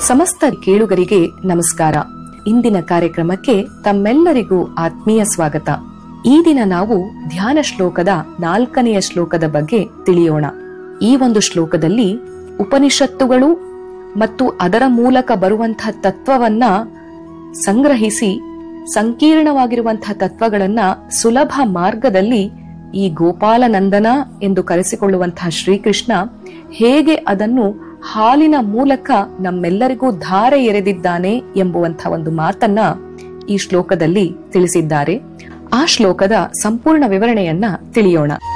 ಸಮಸ್ತ ಕೇಳುಗರಿಗೆ ನಮಸ್ಕಾರ. ಇಂದಿನ ಕಾರ್ಯಕ್ರಮಕ್ಕೆ ತಮ್ಮೆಲ್ಲರಿಗೂ ಆತ್ಮೀಯ ಸ್ವಾಗತ. ಈ ದಿನ ನಾವು ಧ್ಯಾನ ಶ್ಲೋಕದ 4ನೆಯ ಶ್ಲೋಕದ ಬಗ್ಗೆ ತಿಳಿಯೋಣ. ಈ ಒಂದು ಶ್ಲೋಕದಲ್ಲಿ ಉಪನಿಷತ್ತುಗಳು ಮತ್ತು ಅದರ ಮೂಲಕ ಬರುವಂತಹ ತತ್ವವನ್ನ ಸಂಗ್ರಹಿಸಿ ಸಂಕೀರ್ಣವಾಗಿರುವಂತಹ ತತ್ವಗಳನ್ನ ಸುಲಭ ಮಾರ್ಗದಲ್ಲಿ ಈ ಗೋಪಾಲನಂದನ ಎಂದು ಕರೆಸಿಕೊಳ್ಳುವಂತಹ ಶ್ರೀಕೃಷ್ಣ ಹೇಗೆ ಅದನ್ನು ಹಾಲಿನ ಮೂಲಕ ನಮ್ಮೆಲ್ಲರಿಗೂ ಧಾರೆ ಎರೆದಿದ್ದಾನೆ ಎಂಬುವಂತಹ ಒಂದು ಮಾತನ್ನ ಈ ಶ್ಲೋಕದಲ್ಲಿ ತಿಳಿಸಿದ್ದಾರೆ. ಆ ಶ್ಲೋಕದ ಸಂಪೂರ್ಣ ವಿವರಣೆಯನ್ನ ತಿಳಿಯೋಣ.